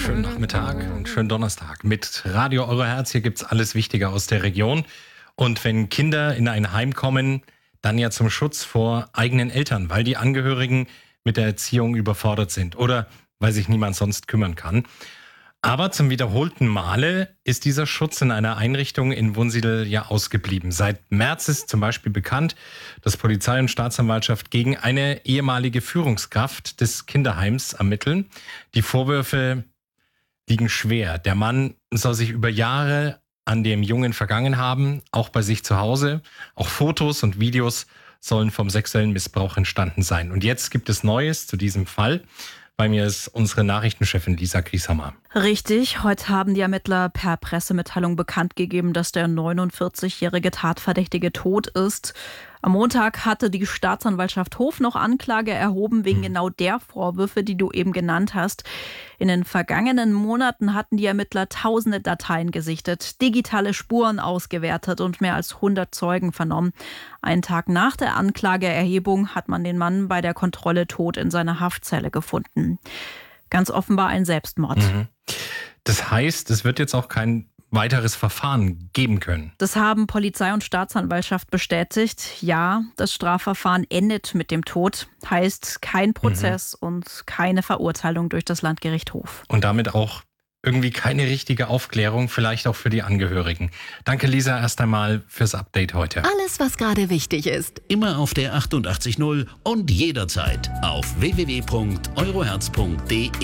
Schönen Nachmittag und schönen Donnerstag mit Radio Euro Herz. Hier gibt's alles Wichtige aus der Region. Und wenn Kinder in ein Heim kommen, dann ja zum Schutz vor eigenen Eltern, weil die Angehörigen mit der Erziehung überfordert sind oder weil sich niemand sonst kümmern kann. Aber zum wiederholten Male ist dieser Schutz in einer Einrichtung in Wunsiedel ja ausgeblieben. Seit März ist zum Beispiel bekannt, dass Polizei und Staatsanwaltschaft gegen eine ehemalige Führungskraft des Kinderheims ermitteln. Die Vorwürfe liegen schwer. Der Mann soll sich über Jahre an dem Jungen vergangen haben, auch bei sich zu Hause. Auch Fotos und Videos sollen vom sexuellen Missbrauch entstanden sein. Und jetzt gibt es Neues zu diesem Fall. Bei mir ist unsere Nachrichtenchefin Lisa Grieshammer. Richtig, heute haben die Ermittler per Pressemitteilung bekannt gegeben, dass der 49-jährige Tatverdächtige tot ist. Am Montag hatte die Staatsanwaltschaft Hof noch Anklage erhoben wegen genau der Vorwürfe, die du eben genannt hast. In den vergangenen Monaten hatten die Ermittler tausende Dateien gesichtet, digitale Spuren ausgewertet und mehr als 100 Zeugen vernommen. Einen Tag nach der Anklageerhebung hat man den Mann bei der Kontrolle tot in seiner Haftzelle gefunden. Ganz offenbar ein Selbstmord. Das heißt, es wird jetzt auch kein weiteres Verfahren geben können. Das haben Polizei und Staatsanwaltschaft bestätigt. Ja, das Strafverfahren endet mit dem Tod. Heißt kein Prozess und keine Verurteilung durch das Landgericht Hof. Und damit auch irgendwie keine richtige Aufklärung, vielleicht auch für die Angehörigen. Danke, Lisa, erst einmal fürs Update heute. Alles, was gerade wichtig ist. Immer auf der 88.0 und jederzeit auf www.euroherz.de.